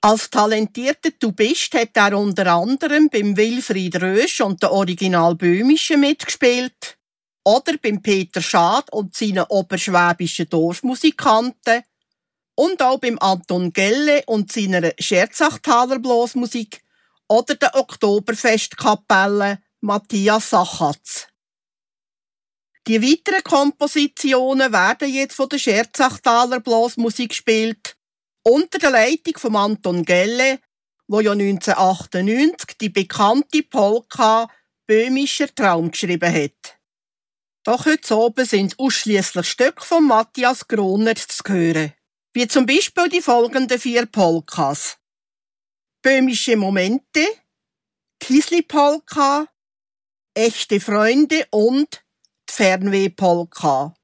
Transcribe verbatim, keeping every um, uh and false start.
Als talentierter Tubist hat er unter anderem beim Wilfried Rösch und den Original Böhmischen mitgespielt oder beim Peter Schad und seinen oberschwäbischen Dorfmusikanten und auch beim Anton Gelle und seiner Scherzachtaler Blasmusik oder der Oktoberfestkapelle Matthias Sachatz. Die weiteren Kompositionen werden jetzt von der Scherzachtaler Blasmusik gespielt, unter der Leitung von Anton Gelle, der ja neunzehnhundertachtundneunzig die bekannte Polka «Böhmischer Traum» geschrieben hat. Doch heute oben sind ausschliesslich Stücke von Matthias Groner zu hören, wie zum Beispiel die folgenden vier Polkas: «Böhmische Momente», «Kisli-Polka», «Echte Freunde» und die «Fernweh-Polka».